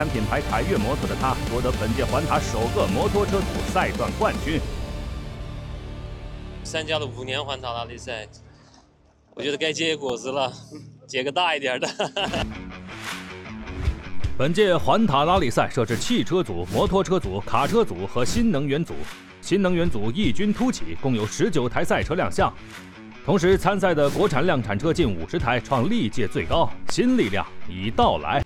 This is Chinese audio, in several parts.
品牌凯越摩托的他夺得本届环塔首个摩托车组赛段冠军。 参加了5年环塔拉力赛，我觉得该结果子了，结个大一点的。 本届环塔拉力赛设置汽车组、摩托车组、卡车组和新能源组。新能源组异军突起，共有19台赛车亮相。同时，参赛的国产量产车近50台，创历届最高。新力量已到来。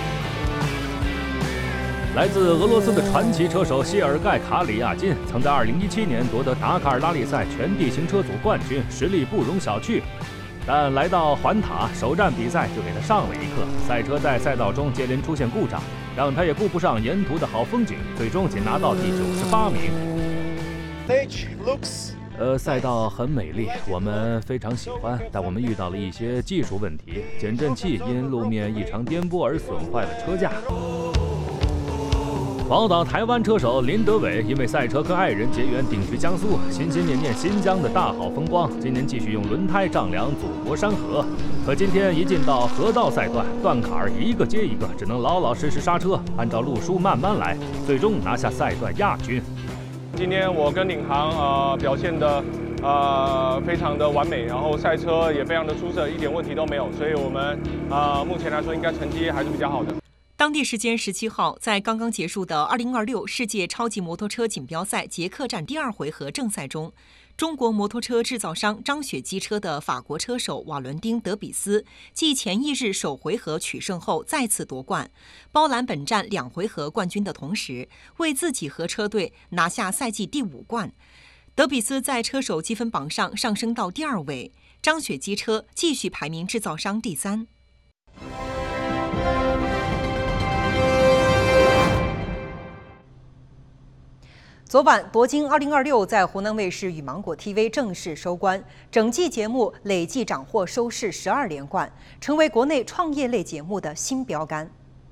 来自俄罗斯的传奇车手谢尔盖·卡里亚金，曾在2017年夺得达喀尔拉力赛全地形车组冠军，实力不容小觑。但来到环塔，首站比赛就给他上了一课。赛车在赛道中接连出现故障，让他也顾不上沿途的好风景，最终仅拿到第98名。赛道很美丽，我们非常喜欢，但我们遇到了一些技术问题，减震器因路面异常颠簸而损坏了车架。宝岛台湾车手林德伟因为赛车跟爱人结缘，定居江苏，心心念念新疆的大好风光。今年继续用轮胎丈量祖国山河，可今天一进到河道赛段，断坎儿一个接一个，只能老老实实刹车，按照路书慢慢来，最终拿下赛段亚军。 今天我跟领航表现的非常的完美，然后赛车也非常的出色，一点问题都没有，所以我们目前来说应该成绩还是比较好的。 当地时间17号，在刚刚结束的2026世界超级摩托车锦标赛捷克站第2回合正赛中，中国摩托车制造商张雪机车的法国车手瓦伦丁·德比斯继前一日首回合取胜后再次夺冠，包揽本站2回合冠军的同时，为自己和车队拿下赛季第5冠。德比斯在车手积分榜上上升到第2位，张雪机车继续排名制造商第3。昨晚，夺金2026在湖南卫视与芒果 TV 正式收官，整季节目累计斩获收视12连冠，成为国内创业类节目的新标杆。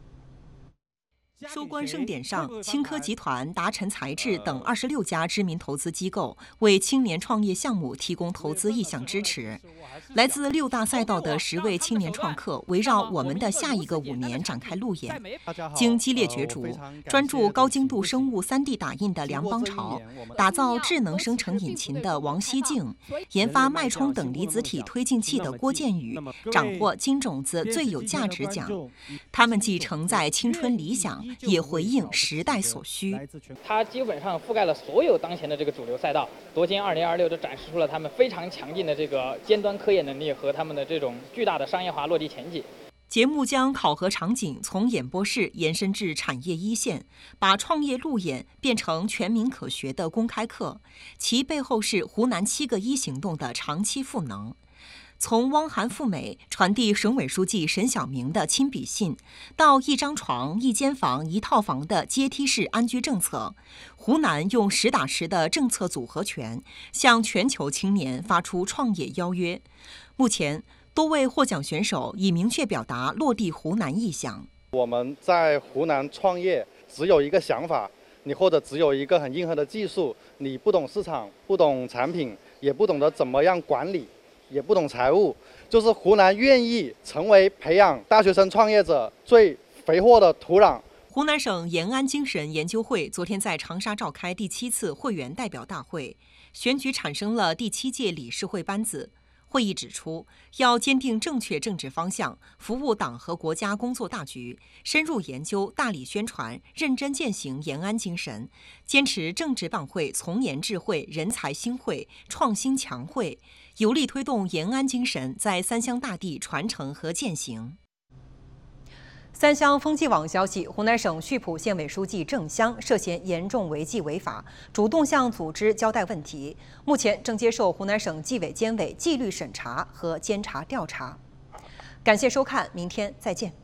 收官盛典上，青科集团、达晨材质等26家知名投资机构为青年创业项目提供投资意向支持。来自6大赛道的10位青年创客围绕我们的下一个5年展开路演。经激烈角逐，专注高精度生物3D 打印的梁邦潮，打造智能生成引擎的王希静，研发脉冲等离子体推进器的郭建宇，斩获金种子最有价值奖。他们既承载青春理想，也回应时代所需。 它基本上覆盖了所有当前的这个主流赛道，夺金2026就展示出了他们非常强劲的这个尖端科研能力和他们的这种巨大的商业化落地前景。 节目将考核场景从演播室延伸至产业一线，把创业路演变成全民可学的公开课，其背后是湖南7个1行动的长期赋能。从汪涵赴美传递省委书记沈晓明的亲笔信，到一张床、一间房、一套房的阶梯式安居政策，湖南用实打实的政策组合拳，向全球青年发出创业邀约。目前，多位获奖选手已明确表达落地湖南意向。 我们在湖南创业，只有一个想法，你或者只有一个很硬核的技术，你不懂市场，不懂产品，也不懂得怎么样管理，也不懂财务，就是湖南愿意成为培养大学生创业者最肥沃的土壤。 湖南省延安精神研究会昨天在长沙召开第7次会员代表大会，选举产生了第7届理事会班子。会议指出，要坚定正确政治方向，服务党和国家工作大局，深入研究、大力宣传、认真践行延安精神，坚持政治办会从严治会、人才兴会、创新强会，有力推动延安精神在三湘大地传承和践行。三湘风纪网消息，湖南省溆浦县委书记郑湘涉嫌严重违纪违法，主动向组织交代问题，目前正接受湖南省纪委监委纪律审查和监察调查。感谢收看，明天再见。